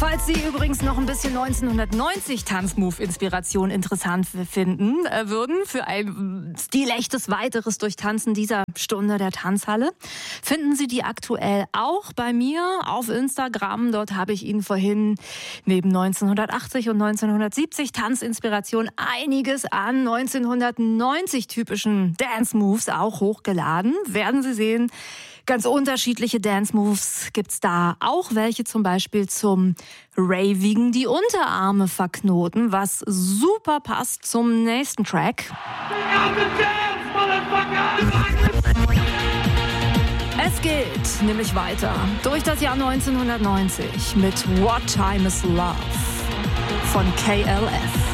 Falls Sie übrigens noch ein bisschen 1990 Tanzmove-Inspiration interessant finden würden für ein stilechtes weiteres Durchtanzen dieser Stunde der Tanzhalle, finden Sie die aktuell auch bei mir auf Instagram. Dort habe ich Ihnen vorhin neben 1980 und 1970 Tanzinspiration einiges an 1990 typischen Dance-Moves auch hochgeladen. Werden Sie sehen, ganz unterschiedliche Dance-Moves gibt's da. Auch welche zum Beispiel zum Ravigen, die Unterarme verknoten, was super passt zum nächsten Track. Es geht nämlich weiter durch das Jahr 1990 mit What Time Is Love von KLF.